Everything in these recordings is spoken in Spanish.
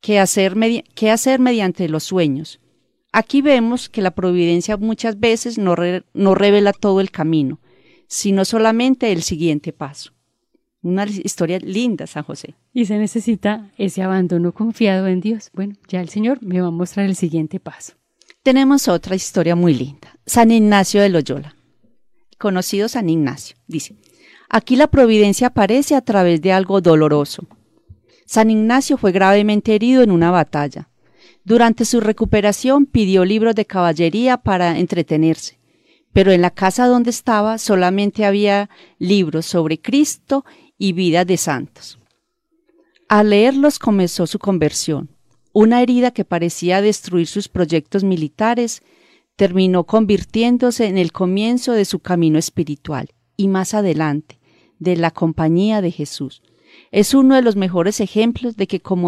qué hacer mediante los sueños. Aquí vemos que la providencia muchas veces no revela todo el camino, sino solamente el siguiente paso. Una historia linda, San José. Y se necesita ese abandono confiado en Dios. Bueno, ya el Señor me va a mostrar el siguiente paso. Tenemos otra historia muy linda. San Ignacio de Loyola. Conocido San Ignacio. Dice, aquí la providencia aparece a través de algo doloroso. San Ignacio fue gravemente herido en una batalla. Durante su recuperación pidió libros de caballería para entretenerse, pero en la casa donde estaba solamente había libros sobre Cristo y vidas de santos. Al leerlos comenzó su conversión. Una herida que parecía destruir sus proyectos militares terminó convirtiéndose en el comienzo de su camino espiritual y más adelante, de la compañía de Jesús. Es uno de los mejores ejemplos de cómo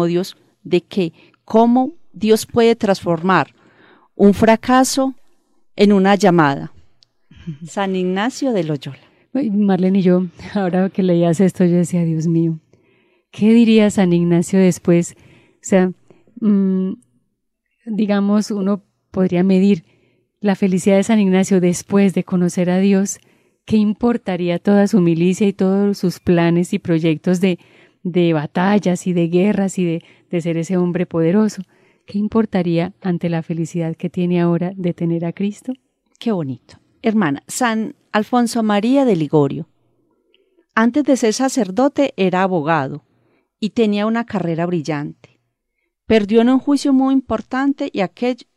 Dios puede transformar un fracaso en una llamada. San Ignacio de Loyola. Marlene y yo, ahora que leías esto, yo decía, Dios mío, ¿qué diría San Ignacio después? O sea, digamos, uno podría medir la felicidad de San Ignacio después de conocer a Dios. ¿Qué importaría toda su milicia y todos sus planes y proyectos de batallas y de guerras y de ser ese hombre poderoso? ¿Qué importaría ante la felicidad que tiene ahora de tener a Cristo? Qué bonito. Hermana, San Alfonso María de Ligorio. Antes de ser sacerdote era abogado y tenía una carrera brillante. Perdió un juicio muy importante y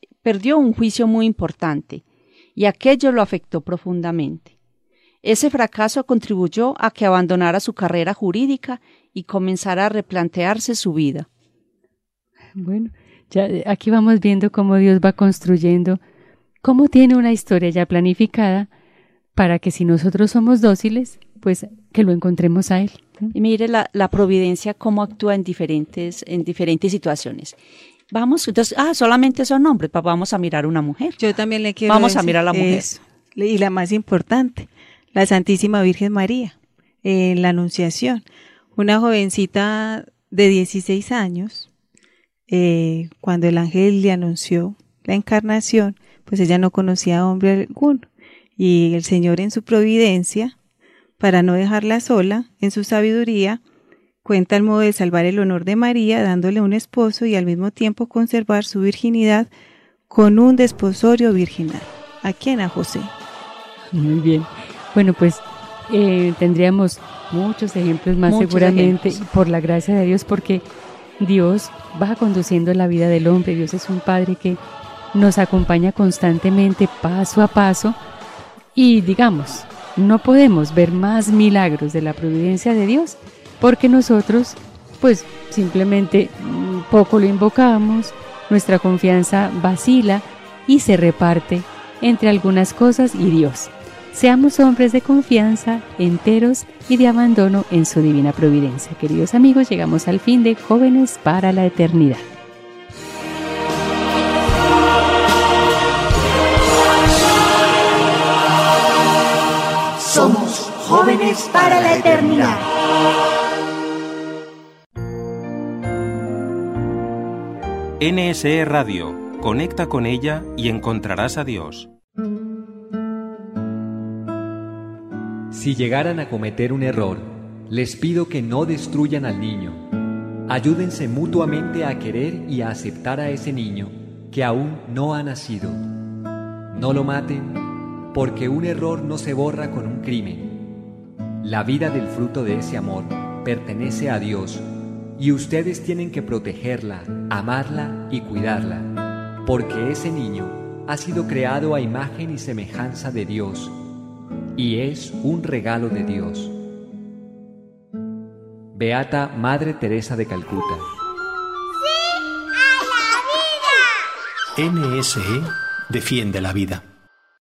aquello lo afectó profundamente. Ese fracaso contribuyó a que abandonara su carrera jurídica y comenzara a replantearse su vida. Bueno, ya aquí vamos viendo cómo Dios va construyendo, cómo tiene una historia ya planificada para que si nosotros somos dóciles, pues que lo encontremos a Él. Y mire la providencia cómo actúa en diferentes situaciones. Vamos, entonces, solamente son hombres, vamos a mirar una mujer. Yo también le quiero Vamos a mirar a la mujer. Eso. Y la más importante, la Santísima Virgen María, en la Anunciación. Una jovencita de 16 años, cuando el ángel le anunció la encarnación, pues ella no conocía a hombre alguno. Y el Señor en su providencia, para no dejarla sola, en su sabiduría, cuenta el modo de salvar el honor de María, dándole un esposo y al mismo tiempo conservar su virginidad con un desposorio virginal. ¿A quién? A José. Muy bien. Bueno, pues tendríamos muchos ejemplos más seguramente, por la gracia de Dios, porque Dios va conduciendo la vida del hombre. Dios es un Padre que nos acompaña constantemente, paso a paso, y digamos, no podemos ver más milagros de la providencia de Dios, porque nosotros, pues, simplemente poco lo invocamos, nuestra confianza vacila y se reparte entre algunas cosas y Dios. Seamos hombres de confianza, enteros y de abandono en su divina providencia. Queridos amigos, llegamos al fin de Jóvenes para la Eternidad. Somos Jóvenes para la Eternidad. NSE Radio. Conecta con ella y encontrarás a Dios. Si llegaran a cometer un error, les pido que no destruyan al niño. Ayúdense mutuamente a querer y a aceptar a ese niño que aún no ha nacido. No lo maten, porque un error no se borra con un crimen. La vida del fruto de ese amor pertenece a Dios y ustedes tienen que protegerla, amarla y cuidarla, porque ese niño ha sido creado a imagen y semejanza de Dios y es un regalo de Dios. Beata Madre Teresa de Calcuta. ¡Sí a la vida! NSE defiende la vida.